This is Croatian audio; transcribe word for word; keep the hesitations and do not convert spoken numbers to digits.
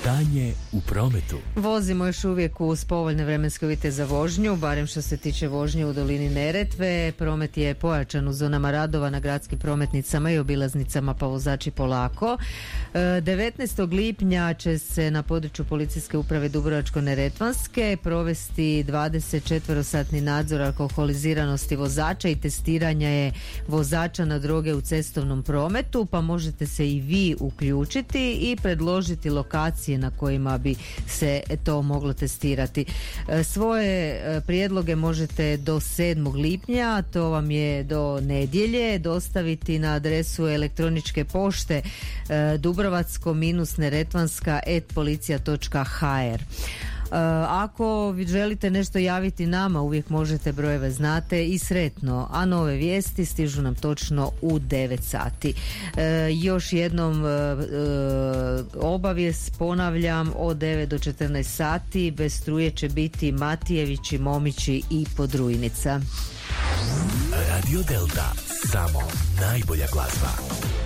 Stanje u prometu. Vozimo još uvijek uz povoljne vremenske uvjete za vožnju, barem što se tiče vožnje u dolini Neretve. Promet je pojačan u zonama radova na gradskim prometnicama i obilaznicama, pa vozači polako. devetnaestog lipnja će se na području Policijske uprave Dubrovačko-neretvanske provesti dvadesetčetverosatni nadzor alkoholiziranosti vozača i testiranja je vozača na droge u cestovnom prometu, pa možete se i vi uključiti i predložiti lokacije na kojima bi se to moglo testirati. Svoje prijedloge možete do sedmog lipnja, to vam je do nedjelje, dostaviti na adresu elektroničke pošte dubrovatsko-neretvanska et policija točka ha er. Ako vi želite nešto javiti nama, uvijek možete, brojeve znate i sretno, a nove vijesti stižu nam točno u devet sati. E, još jednom e, obavijest, ponavljam, od devet do četrnaest sati bez struje će biti Matijevići, Momići i Podrujnica. Radio Delta, samo najbolja glazba.